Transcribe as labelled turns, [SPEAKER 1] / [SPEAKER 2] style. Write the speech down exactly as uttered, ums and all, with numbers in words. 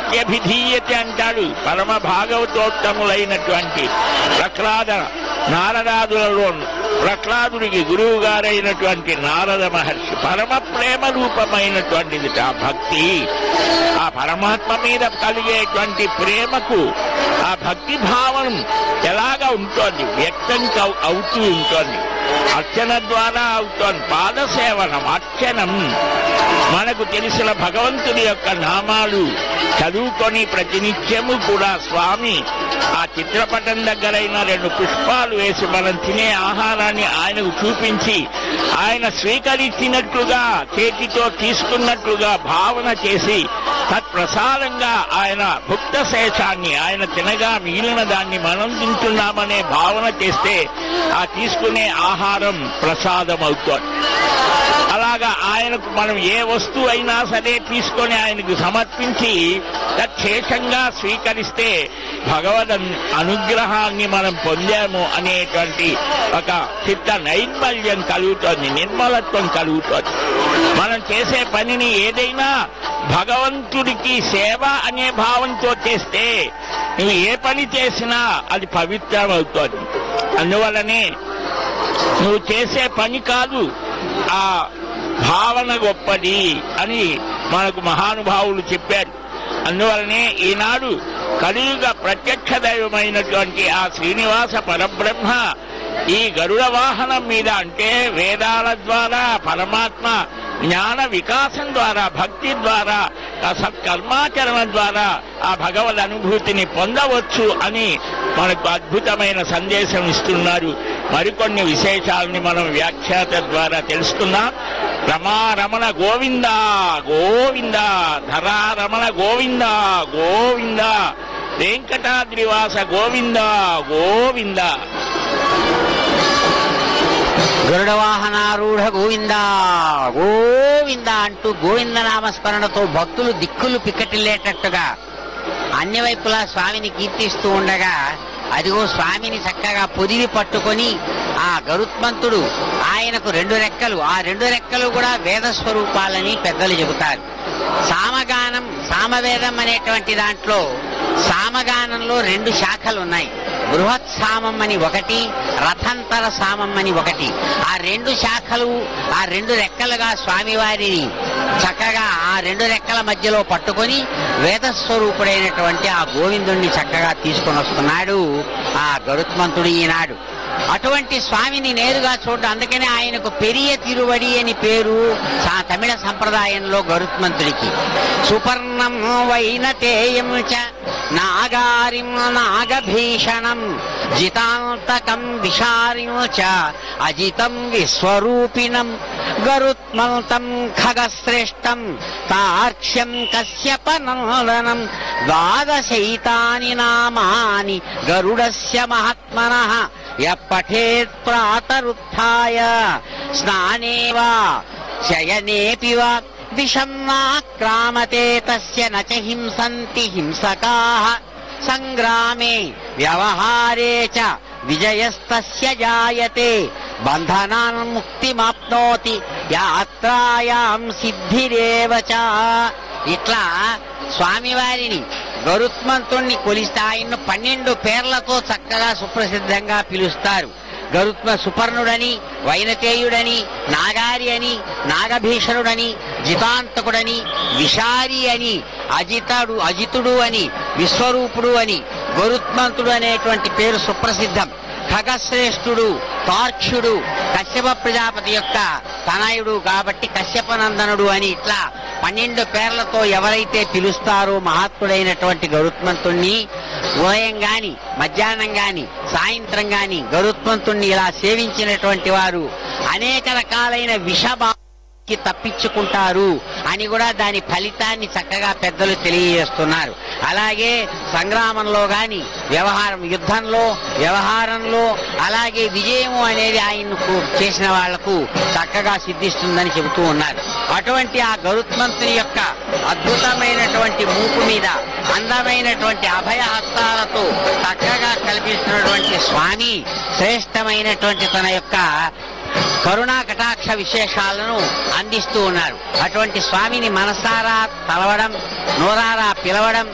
[SPEAKER 1] ఇత్యభిధీయతే అంటాడు పరమ భాగవతోత్తములైనటువంటి ప్రహ్లాద నారదాదులలో ప్రహ్లాదుడికి గురువు గారైనటువంటి నారద మహర్షి. పరమ ప్రేమ రూపమైనటువంటిది ఆ భక్తి. ఆ పరమాత్మ మీద కలిగేటువంటి ప్రేమకు ఆ భక్తి భావం ఎలాగా ఉంటుంది, వ్యక్తం అవుతూ ఉంటుంది. అర్చన ద్వారా అవుతోంది. పాదసేవనం, అర్చనం. మనకు తెలిసిన భగవంతుని యొక్క నామాలు చదువుకొని ప్రతినిత్యము కూడా స్వామి ఆ చిత్రపటం దగ్గరైన రెండు పుష్పాలు వేసి మనం తినే ఆహారాన్ని ఆయనకు చూపించి ఆయన స్వీకరించినట్లుగా చేతితో తీసుకున్నట్లుగా భావన చేసి తత్ప్రసాదంగా ఆయన భుక్త శేషాన్ని ఆయన తినగా మిగిలిన దాన్ని మనం తింటున్నామనే భావన చేస్తే ఆ తీసుకునే ఆహారం ప్రసాదం అవుతుంది. అలాగా ఆయనకు మనం ఏ వస్తువు అయినా సరే తీసుకొని ఆయనకు సమర్పించి తచ్చేషంగా స్వీకరిస్తే భగవద్ అనుగ్రహాన్ని మనం పొందాము అనేటువంటి ఒక చిత్త నైర్మల్యం కలుగుతోంది, నిర్మలత్వం కలుగుతోంది. మనం చేసే పనిని ఏదైనా భగవంతుడికి సేవ అనే భావంతో చేస్తే నువ్వు ఏ పని చేసినా అది పవిత్రం అవుతోంది. అందువల్లనే నువ్వు చేసే పని కాదు, ఆ భావన గొప్పది అని మనకు మహానుభావులు చెప్పారు. అందువలనే ఈనాడు కలియుగ ప్రత్యక్ష దైవమైనటువంటి ఆ శ్రీనివాస పరబ్రహ్మ ఈ గరుడ వాహనం మీద, అంటే వేదాల ద్వారా పరమాత్మ జ్ఞాన వికాసం ద్వారా భక్తి ద్వారా ఆ సత్కర్మాచరణ ద్వారా ఆ భగవద్ అనుభూతిని పొందవచ్చు అని మనకు అద్భుతమైన సందేశం ఇస్తున్నారు. మరికొన్ని విశేషాలని మనం వ్యాఖ్యాత ద్వారా తెలుసుకుందాం. రమారమణ గోవింద గోవింద, ధరారమణ గోవింద గోవింద, వెంకటాద్రివాస గోవింద గోవింద.
[SPEAKER 2] గరుడ వాహనారూఢ గోవింద గోవింద అంటూ గోవింద నామస్మరణతో భక్తులు దిక్కులు పిక్కటిల్లేటట్టుగా అన్ని వైపులా స్వామిని కీర్తిస్తూ ఉండగా, అదిగో స్వామిని చక్కగా పొదివి పట్టుకొని ఆ గరుత్మంతుడు, ఆయనకు రెండు రెక్కలు, ఆ రెండు రెక్కలు కూడా వేద స్వరూపాలని పెద్దలు చెబుతారు. సామగానం, సామవేదం అనేటువంటి దాంట్లో సామగానంలో రెండు శాఖలు ఉన్నాయి. బృహత్ సామం అని ఒకటి, రథంతర సామం అని ఒకటి. ఆ రెండు శాఖలు, ఆ రెండు రెక్కలుగా స్వామివారిని చక్కగా ఆ రెండు రెక్కల మధ్యలో పట్టుకొని వేదస్వరూపుడైనటువంటి ఆ గోవిందుణ్ణి చక్కగా తీసుకొని వస్తున్నాడు ఆ గరుత్మంతుడు ఈనాడు. అటువంటి స్వామిని నేరుగా చూడడం, అందుకనే ఆయనకు పెరియ తిరువడి అని పేరు ఆ తమిళ సంప్రదాయంలో గరుత్మంతుడికి. సుపర్ణం వైనతేయం చ నాగారిం నాగభీషణం జితాంతకం విషారిం చ అజితం విశ్వరూపిణం గరుత్మంతం ఖగశ్రేష్టం తార్క్ష్యం కశ్యపనందనం ద్వాదశైతాని నామాని గరుడస్య మహాత్మనః యపఠేత్ ప్రాతరుత్థాయ స్నానే వా శయనేపి వా విషం నాక్రామతే తస్య నచ హింసంతి హింసకాః సంగ్రామే వ్యవహారే చ విజయస్తస్య జాయతే బంధనాన్ ముక్తిమాప్నోతి యాత్రాయాం సిద్ధిరేవ చ. ఇట్లా స్వామివారిని గరుత్మంతుణ్ణి కొలిస్తే ఆయన్ను పన్నెండు పేర్లతో చక్కగా సుప్రసిద్ధంగా పిలుస్తారు. గరుత్మ సుపర్ణుడని, వైనతేయుడని, నాగారి అని, నాగభీషణుడని, జితాంతకుడని, విషారి అని, అజితడు అజితుడు అని, విశ్వరూపుడు అని గరుత్మంతుడు అనేటువంటి పేరు సుప్రసిద్ధం. ఖగశ్రేష్ఠుడు, తార్క్ష్యుడు, కశ్యప ప్రజాపతి యొక్క తనయుడు కాబట్టి కశ్యపనందనుడు అని ఇట్లా పన్నెండు పేర్లతో ఎవరైతే పిలుస్తారో మహాత్ముడైనటువంటి గరుత్మంతుణ్ణి, ఉదయం గాని మధ్యాహ్నం గాని సాయంత్రం గాని గరుత్మంతుణ్ణి ఇలా సేవించినటువంటి వారు అనేక రకాలైన విషబా తప్పించుకుంటారు అని కూడా దాని ఫలితాన్ని చక్కగా పెద్దలు తెలియజేస్తున్నారు. అలాగే సంగ్రామంలో గాని, వ్యవహారం యుద్ధంలో, వ్యవహారంలో, అలాగే విజయము అనేది ఆయనకు చేసిన వాళ్లకు చక్కగా సిద్ధిస్తుందని చెబుతూ ఉన్నారు. అటువంటి ఆ గరుత్మంతుని యొక్క అద్భుతమైనటువంటి మూపు మీద అందమైనటువంటి అభయ హస్తాలతో చక్కగా కల్పిస్తున్నటువంటి స్వామి శ్రేష్టమైనటువంటి తన యొక్క కరుణా కటాక్ష విశేషాలను అందిస్తూ ఉన్నారు. అటువంటి స్వామిని మనసారా తలవడం, నోరారా పిలవడం,